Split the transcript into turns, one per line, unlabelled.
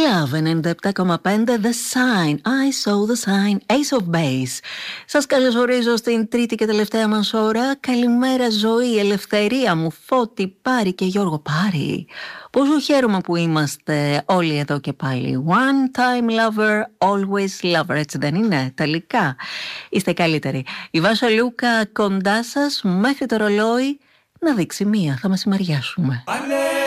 Love 97,5 The Sign, I saw the sign, Ace of Base. Σας καλωσορίζω στην τρίτη και τελευταία μας ώρα. Καλημέρα ζωή, ελευθερία μου, Φώτη, Πάρη και Γιώργο Πάρη. Πόσο χαίρομαι που είμαστε όλοι εδώ και πάλι. One time lover, always lover, έτσι δεν είναι? Τελικά είστε καλύτεροι. Η Βάσα Λούκα κοντά σας μέχρι το ρολόι να δείξει μία, θα μεσημεριάσουμε.